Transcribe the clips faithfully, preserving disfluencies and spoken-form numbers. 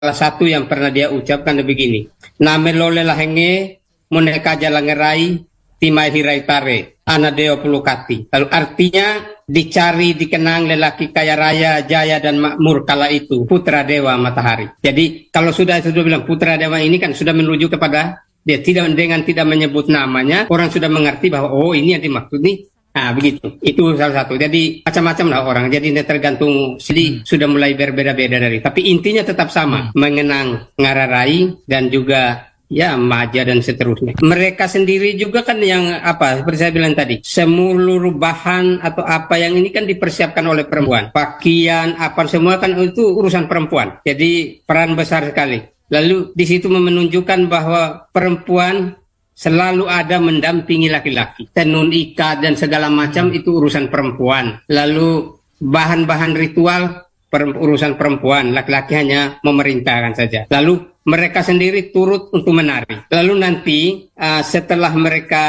salah satu yang pernah dia ucapkan begini, namelole lahenge moneka jalangerai timai hirai tare anadeo pulukati. Lalu artinya dicari, dikenang lelaki kaya raya, jaya dan makmur kala itu, putra dewa matahari. Jadi kalau sudah sudah bilang putra dewa ini kan sudah menuju kepada dia, tidak dengan tidak menyebut namanya, orang sudah mengerti bahwa oh ini yang dimaksud nih. Nah begitu, itu salah satu. Jadi macam-macam lah orang. Jadi tergantung, jadi hmm. sudah mulai berbeda-beda dari. Tapi intinya tetap sama, hmm. mengenang ngararai dan juga ya maja dan seterusnya. Mereka sendiri juga kan yang apa? Seperti saya bilang tadi, seluruh bahan atau apa yang ini kan dipersiapkan oleh perempuan. Pakaian apa semua kan itu urusan perempuan. Jadi peran besar sekali. Lalu di situ menunjukkan bahwa perempuan selalu ada mendampingi laki-laki. Tenun ikat dan segala macam itu urusan perempuan. Lalu bahan-bahan ritual per, urusan perempuan. Laki-laki hanya memerintahkan saja. Lalu mereka sendiri turut untuk menari. Lalu nanti uh, setelah mereka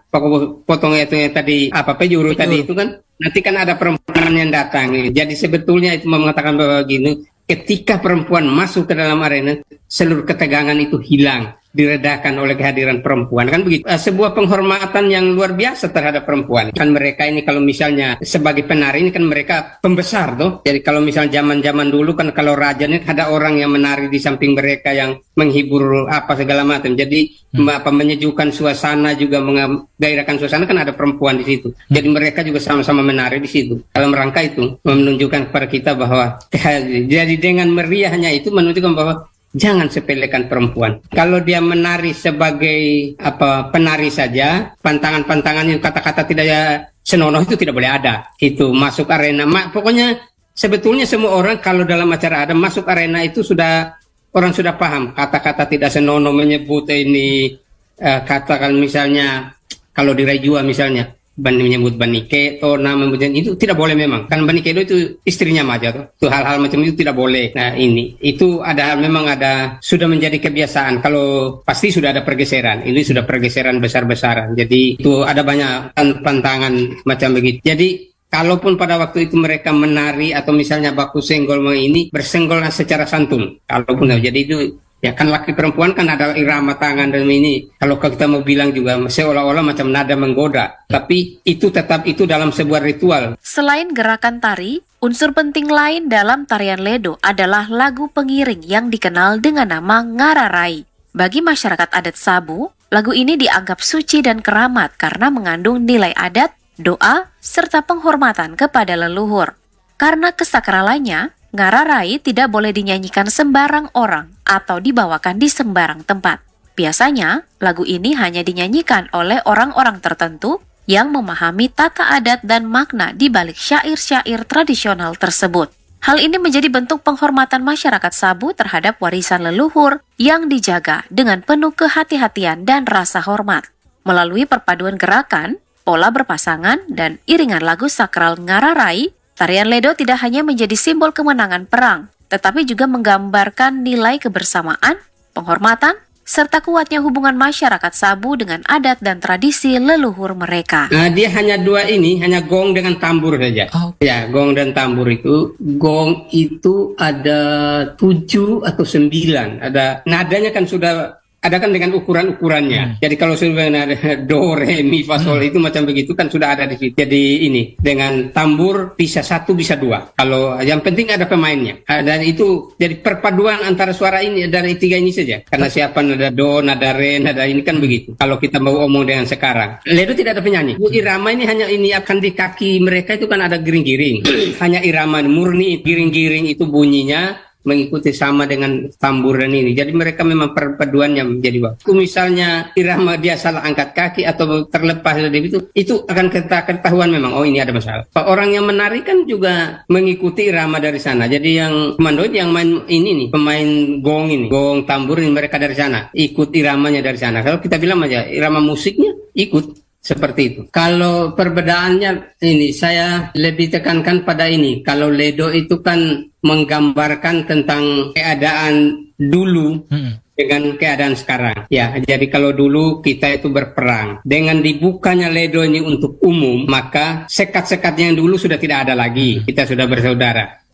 potong itu yang tadi apa pejuru tadi itu kan nanti kan ada perempuan yang datang. Jadi sebetulnya itu mengatakan bahwa gini, ketika perempuan masuk ke dalam arena, seluruh ketegangan itu hilang, diredakan oleh kehadiran perempuan, kan begitu. Uh, sebuah penghormatan yang luar biasa terhadap perempuan. Kan mereka ini kalau misalnya sebagai penari ini kan mereka pembesar tuh. Jadi kalau misalnya zaman-zaman dulu kan kalau raja ini ada orang yang menari di samping mereka yang menghibur apa segala macam. Jadi hmm. apa menyejukkan suasana juga menggairahkan suasana kan ada perempuan di situ. Hmm. Jadi mereka juga sama-sama menari di situ. Dalam rangka itu menunjukkan kepada kita bahwa jadi dengan meriahnya itu menunjukkan bahwa jangan sepelekan perempuan. Kalau dia menari sebagai apa penari saja, pantangan-pantangannya kata-kata tidak ya senonoh itu tidak boleh ada. Itu masuk arena. Ma, pokoknya sebetulnya semua orang kalau dalam acara ada masuk arena itu sudah orang sudah paham kata-kata tidak senonoh menyebut ini uh, katakan misalnya kalau di Rajua misalnya menyebut Banike atau nama itu tidak boleh memang kan Banike itu istrinya Maja tuh. Itu hal-hal macam itu tidak boleh. Nah ini itu ada memang ada sudah menjadi kebiasaan kalau pasti sudah ada pergeseran. Ini sudah pergeseran besar-besaran. Jadi itu ada banyak pantangan macam begitu. Jadi kalaupun pada waktu itu mereka menari atau misalnya baku senggol ini bersenggol secara santun. Kalaupun jadi itu ya kan laki perempuan kan ada irama tangan dan ini. Kalau kita mau bilang juga seolah-olah macam nada menggoda. Tapi itu tetap itu dalam sebuah ritual. Selain gerakan tari, unsur penting lain dalam tarian Ledo adalah lagu pengiring yang dikenal dengan nama ngararai. Bagi masyarakat adat Sabu, lagu ini dianggap suci dan keramat karena mengandung nilai adat, doa, serta penghormatan kepada leluhur. Karena kesakralannya, ngararai tidak boleh dinyanyikan sembarang orang atau dibawakan di sembarang tempat. Biasanya, lagu ini hanya dinyanyikan oleh orang-orang tertentu yang memahami tata adat dan makna di balik syair-syair tradisional tersebut. Hal ini menjadi bentuk penghormatan masyarakat Sabu terhadap warisan leluhur yang dijaga dengan penuh kehati-hatian dan rasa hormat. Melalui perpaduan gerakan, pola berpasangan, dan iringan lagu sakral ngararai, tarian Ledo tidak hanya menjadi simbol kemenangan perang, tetapi juga menggambarkan nilai kebersamaan, penghormatan, serta kuatnya hubungan masyarakat Sabu dengan adat dan tradisi leluhur mereka. Nah, dia hanya dua ini, hanya gong dengan tambur saja. Oh. Ya, gong dan tambur itu. Gong itu ada tujuh atau sembilan. Ada nadanya kan sudah ada kan dengan ukuran-ukurannya. Hmm. Jadi kalau sudah ada do, re, mi, fa, sol hmm. itu macam begitu kan sudah ada di situ. Jadi ini dengan tambur bisa satu bisa dua. Kalau yang penting ada pemainnya. Dan itu jadi perpaduan antara suara ini dari tiga ini saja. Karena siapa nada do, nada re, nada ini kan begitu. Kalau kita mau omong dengan sekarang. Ledo tidak ada penyanyi. Irama ini hanya ini akan di kaki mereka itu kan ada giring-giring. Hanya irama murni giring-giring itu bunyinya mengikuti sama dengan tamburan ini. Jadi mereka memang perpaduannya menjadi waktu. Misalnya irama dia salah angkat kaki atau terlepas dari itu, itu akan kita ketahuan memang, oh ini ada masalah. Orang yang menari kan juga mengikuti irama dari sana. Jadi yang komando yang main ini nih, pemain gong ini, gong tambur ini mereka dari sana, ikut iramanya dari sana. Kalau kita bilang aja irama musiknya ikut. Seperti itu. Kalau perbedaannya ini saya lebih tekankan pada ini. Kalau Ledo itu kan menggambarkan tentang keadaan dulu hmm. dengan keadaan sekarang. Ya, jadi kalau dulu kita itu berperang. Dengan dibukanya Ledo ini untuk umum, maka sekat-sekatnya yang dulu sudah tidak ada lagi. Kita sudah bersaudara.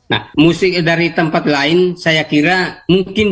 Nah, musik dari tempat lain saya kira mungkin